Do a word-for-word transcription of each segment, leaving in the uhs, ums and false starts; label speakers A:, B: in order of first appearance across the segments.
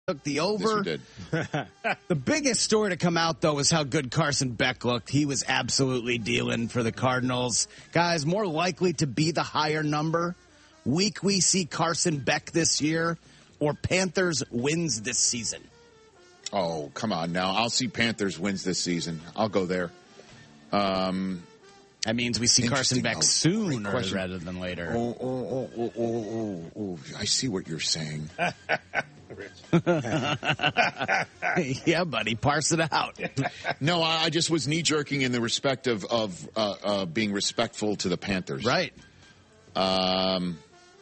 A: took the over.
B: Yes, we did.
A: The biggest story to come out, though, was how good Carson Beck looked. He was absolutely dealing for the Cardinals. Guys, more likely to be the higher number. Week we see Carson Beck this year, or Panthers wins this season.
B: Oh, come on now. I'll see Panthers wins this season. I'll go there. Um,
A: that means we see Carson Beck
B: oh,
A: sooner rather than later.
B: Oh, oh, oh, oh, oh, oh, oh. I see what you're saying.
A: Yeah, buddy, parse it out.
B: No, I just was knee-jerking in the respect of, of uh, uh, being respectful to the Panthers.
A: Right.
B: Um,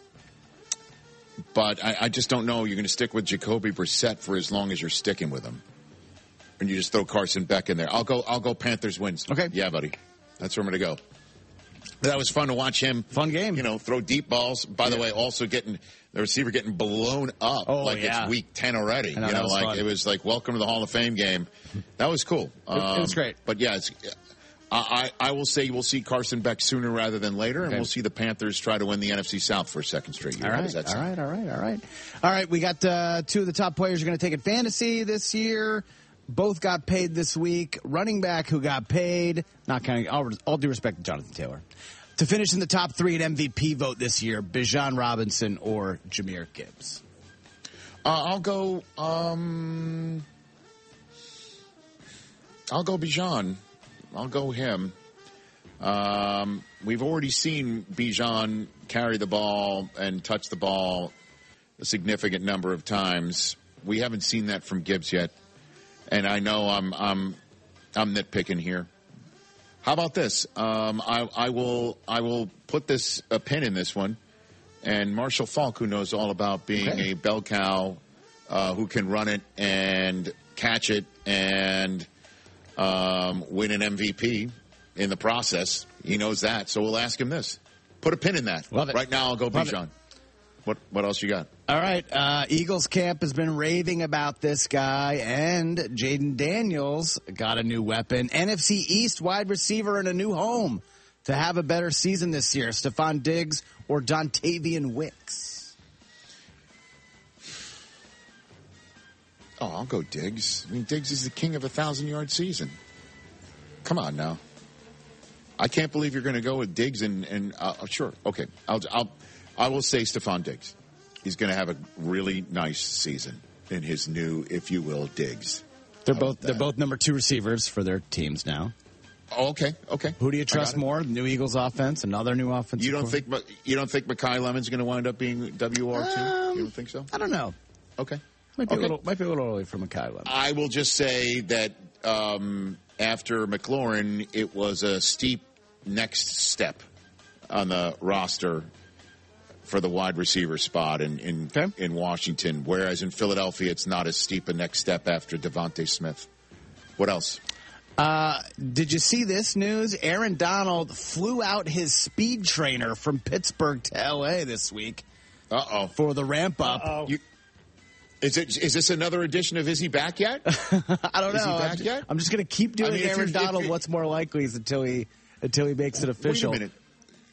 B: but I, I just don't know. You're going to stick with Jacoby Brissett for as long as you're sticking with him, and you just throw Carson Beck in there. I'll go. I'll go. Panthers wins.
A: Okay.
B: Yeah, buddy. That's where I'm going to go. That was fun to watch him.
A: Fun game.
B: You know, throw deep balls. By the
A: yeah.
B: way, also getting the receiver getting blown up
A: oh,
B: like
A: yeah.
B: it's week ten already.
A: Know,
B: you know, like
A: fun.
B: it was like welcome to the Hall of Fame game. That was cool.
A: Um, it, it was great.
B: But yeah, it's, I, I will say we'll see Carson Beck sooner rather than later, okay. and we'll see the Panthers try to win the N F C South for a second straight year.
A: All right,
B: How does that sound?
A: all right, all right, all right. All right, we got uh, two of the top players are going to take it fantasy this year. Both got paid this week. Running back who got paid, not counting, all, all due respect to Jonathan Taylor. To finish in the top three at M V P vote this year, Bijan Robinson or Jahmyr Gibbs?
B: Uh, I'll go. Um, I'll go Bijan. I'll go him. Um, we've already seen Bijan carry the ball and touch the ball a significant number of times. We haven't seen that from Gibbs yet, and I know I'm I'm I'm nitpicking here. How about this? Um, I, I will I will put this a pin in this one, and Marshall Faulk, who knows all about being
A: okay.
B: a bell cow, uh, who can run it and catch it and um, win an M V P in the process. He knows that, so we'll ask him this. Put a pin in that.
A: Love it.
B: Right now, I'll go Bijan. What what else you got?
A: All right. Uh, Eagles camp has been raving about this guy, and Jaden Daniels got a new weapon. N F C East wide receiver in a new home to have a better season this year. Stephon Diggs or Dontavian Wicks?
B: Oh, I'll go Diggs. I mean, Diggs is the king of a thousand-yard season. Come on now. I can't believe you're going to go with Diggs and, and uh, sure, okay. I'll, I'll, I will say Stephon Diggs. He's going to have a really nice season in his new, if you will, Diggs.
A: They're both they're both number two receivers for their teams now.
B: Oh, okay, okay.
A: Who do you trust more? The new Eagles offense, another new offense.
B: You don't think you don't think Mekhi Lemon's going to wind up being W R two? Um, you don't think so?
A: I don't know.
B: Okay,
A: might be
B: okay.
A: a little might be a little early for Mekhi Lemon.
B: I will just say that um, after McLaurin, it was a steep next step on the roster for the wide receiver spot in in,
A: okay.
B: in Washington, whereas in Philadelphia, it's not as steep a next step after Devontae Smith. What else?
A: Uh, did you see this news? Aaron Donald flew out his speed trainer from Pittsburgh to L A this week.
B: Uh-oh.
A: For the ramp up.
B: You, is it is this another edition of Is He Back Yet?
A: I don't
B: is
A: know.
B: He back
A: I'm, just,
B: yet?
A: I'm just going to keep doing
B: I mean,
A: Aaron Donald. What's more likely is until he until he makes it official.
B: Wait a minute.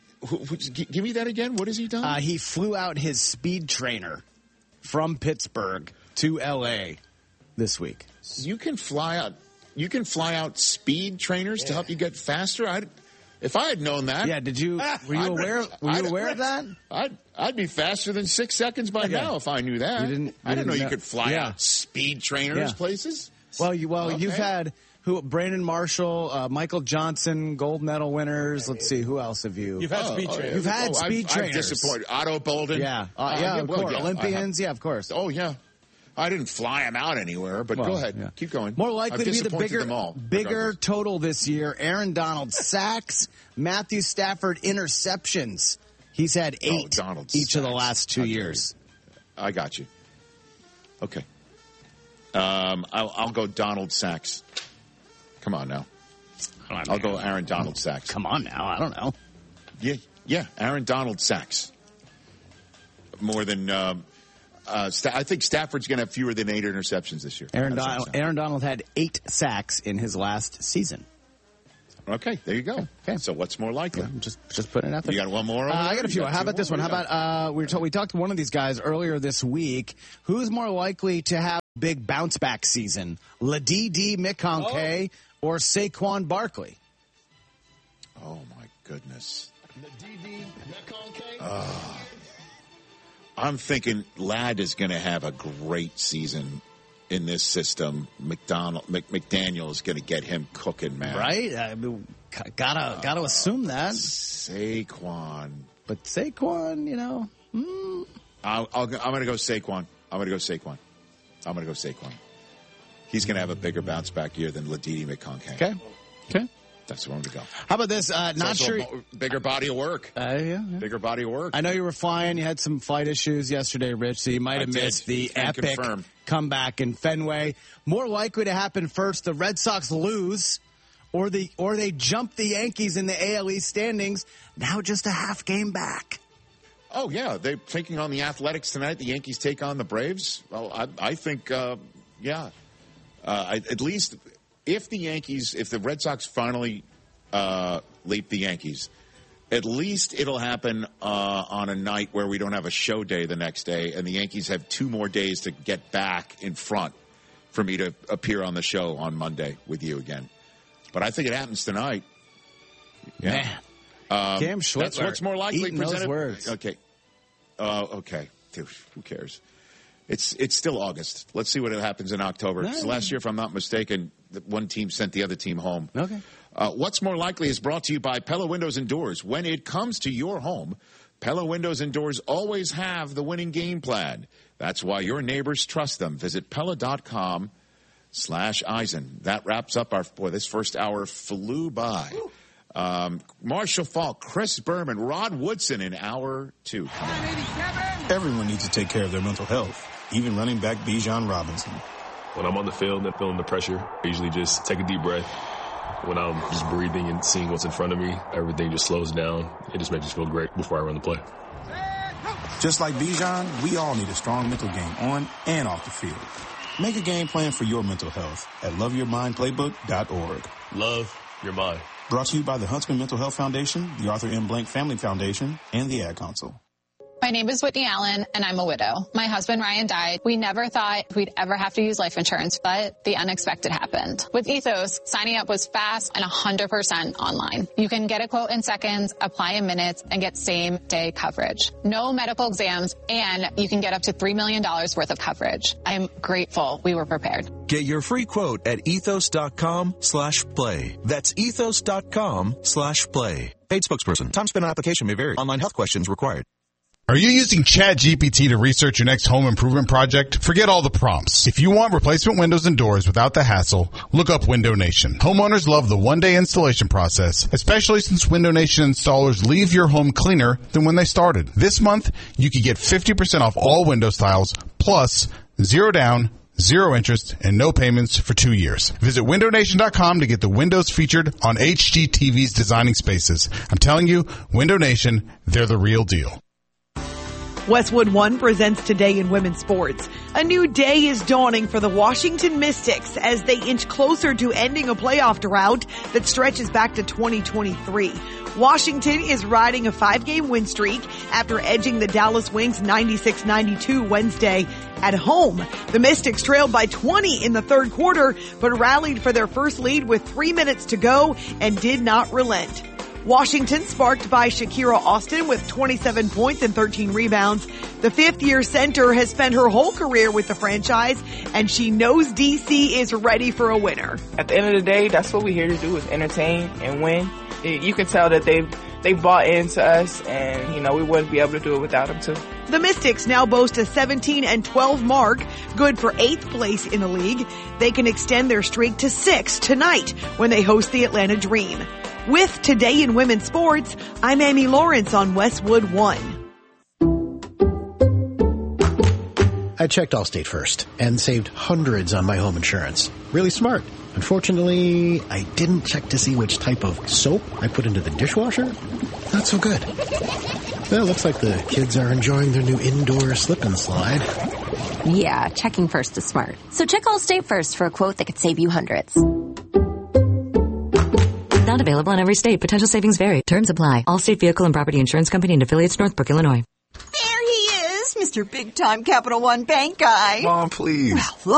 B: Give me that again. What has he done?
A: Uh, he flew out his speed trainer from Pittsburgh to L A this week.
B: You can fly out. You can fly out speed trainers yeah. to help you get faster. I, if I had known that,
A: yeah. Did you? Were you
B: I'd,
A: aware? Were you
B: I'd,
A: aware of that?
B: I'd I'd be faster than six seconds by
A: okay.
B: now if I knew that.
A: You didn't, you
B: I didn't know,
A: know
B: you could fly
A: yeah.
B: out speed trainers
A: yeah.
B: places.
A: Well, you well
B: okay.
A: you've had who? Brandon Marshall, uh, Michael Johnson, gold medal winners. Let's see, who else have you?
C: You've had
B: oh,
C: speed trainers.
A: You've had
B: oh,
A: speed
B: I've,
A: trainers.
B: I'm disappointed. Otto Bolden.
A: Yeah, uh,
B: uh,
A: yeah,
B: yeah,
A: of
B: well,
A: course.
B: yeah,
A: Olympians, yeah, of course.
B: Oh yeah. I didn't fly him out anywhere, but
A: well,
B: go ahead.
A: Yeah.
B: Keep going.
A: More likely
B: I've
A: to be the bigger,
B: them all,
A: bigger
B: regardless.
A: total this year. Aaron Donald sacks, Matthew Stafford interceptions. He's had eight
B: oh,
A: each
B: sacks.
A: of the last two
B: I
A: years.
B: I got you. Okay. Um, I'll, I'll go Donald Sacks. Come on now. I'll go Aaron Donald Sacks.
A: Come on now. I don't know.
B: Yeah, yeah. Aaron Donald Sacks. More than. Um, Uh, I think Stafford's going to have fewer than eight interceptions this year.
A: Aaron Donald, Aaron Donald had eight sacks in his last season.
B: Okay, there you go.
A: Okay.
B: So what's more likely?
A: I'm just just putting it out there.
B: You got one more over
A: Uh, I
B: there?
A: got a few.
B: You got
A: How
B: two
A: about this
B: more?
A: one? How
B: What do you
A: about uh, we were ta- we talked to one of these guys earlier this week. Who's more likely to have a big bounce back season? Ladidi McConkey
B: Oh.
A: or Saquon Barkley?
B: Oh, my goodness. Uh, I'm thinking Ladd is going to have a great season in this system. McDonald, Mc, McDaniel is going to get him cooking, man.
A: Right? I mean, gotta gotta assume that.
B: Saquon.
A: But Saquon, you know. Mm.
B: I'll, I'll, I'm going to go Saquon. I'm going to go Saquon. I'm going to go Saquon. He's going to have a bigger bounce back year than Ladidi McConkey.
A: Okay. Okay.
B: That's where I'm going to go.
A: How about this? Uh,
B: It's
A: not
B: also
A: sure.
B: a mo- bigger body of work.
A: Uh, yeah, yeah.
B: Bigger body of work.
A: I know you were flying. You had some flight issues yesterday, Rich, so you might
B: I
A: have
B: did.
A: missed the
B: Can
A: epic
B: confirm.
A: comeback in Fenway. More likely to happen first, the Red Sox lose, or the or they jump the Yankees in the A L East standings. Now just a half game back.
B: Oh, yeah. They're taking on the Athletics tonight. The Yankees take on the Braves. Well, I, I think, uh, yeah. Uh, I, at least if the Yankees, if the Red Sox finally uh, leap the Yankees, at least it'll happen uh, on a night where we don't have a show day the next day, and the Yankees have two more days to get back in front for me to appear on the show on Monday with you again. But I think it happens tonight. Yeah.
A: Man.
B: Um,
A: Cam Schwitzer
B: that's what's more likely
A: eating those
B: presented.
A: words.
B: Okay. Uh, okay. Dude, who cares? It's it's still August. Let's see what happens in October.
A: No.
B: Last year, if I'm not mistaken, the one team sent the other team home.
A: Okay.
B: Uh, what's more likely is brought to you by Pella Windows and Doors. When it comes to your home, Pella Windows and Doors always have the winning game plan. That's why your neighbors trust them. Visit Pella.com slash Eisen. That wraps up our, boy, this first hour flew by. Um, Marshall Falk, Chris Berman, Rod Woodson in hour two.
C: Everyone needs to take care of their mental health, even running back Bijan Robinson.
D: When I'm on the field and feeling the pressure, I usually just take a deep breath. When I'm just breathing and seeing what's in front of me, everything just slows down. It just makes me feel great before I run the play.
C: Just like Bijan, we all need a strong mental game on and off the field. Make a game plan for your mental health at love your mind playbook dot org.
D: Love your mind.
C: Brought to you by the Huntsman Mental Health Foundation, the Arthur M. Blank Family Foundation, and the Ad Council.
E: My name is Whitney Allen, and I'm a widow. My husband, Ryan, died. We never thought we'd ever have to use life insurance, but the unexpected happened. With Ethos, signing up was fast and one hundred percent online. You can get a quote in seconds, apply in minutes, and get same-day coverage. No medical exams, and you can get up to three million dollars worth of coverage. I'm grateful we were prepared.
F: Get your free quote at ethos.com slash play. That's ethos.com slash play. Paid spokesperson. Time spent on application may vary. Online health questions required.
G: Are you using ChatGPT to research your next home improvement project? Forget all the prompts. If you want replacement windows and doors without the hassle, look up Window Nation. Homeowners love the one-day installation process, especially since Window Nation installers leave your home cleaner than when they started. This month, you can get fifty percent off all window styles, plus zero down, zero interest, and no payments for two years. Visit window nation dot com to get the windows featured on H G T V's Designing Spaces. I'm telling you, Window Nation, they're the real deal.
H: Westwood One presents Today in Women's Sports. A new day is dawning for the Washington Mystics as they inch closer to ending a playoff drought that stretches back to twenty twenty-three. Washington is riding a five-game win streak after edging the Dallas Wings ninety-six ninety-two Wednesday at home. The Mystics trailed by twenty in the third quarter, but rallied for their first lead with three minutes to go and did not relent. Washington, sparked by Shakira Austin with twenty-seven points and thirteen rebounds. The fifth-year center has spent her whole career with the franchise, and she knows D C is ready for a winner.
I: At the end of the day, that's what we're here to do, is entertain and win. You can tell that they've, they've bought into us, and, you know, we wouldn't be able to do it without them, too.
H: The Mystics now boast a seventeen and twelve mark, good for eighth place in the league. They can extend their streak to six tonight when they host the Atlanta Dream. With Today in Women's Sports, I'm Amy Lawrence on Westwood One.
J: I checked Allstate first and saved hundreds on my home insurance. Really smart. Unfortunately, I didn't check to see which type of soap I put into the dishwasher. Not so good. Well, looks like the kids are enjoying their new indoor slip and slide.
K: Yeah, checking first is smart. So check Allstate first for a quote that could save you hundreds. None
L: Not available in every state. Potential savings vary. Terms apply. Allstate Vehicle and Property Insurance Company and affiliates, Northbrook, Illinois.
M: There he is, Mister Big Time Capital One Bank guy.
N: Mom, please.
M: Well,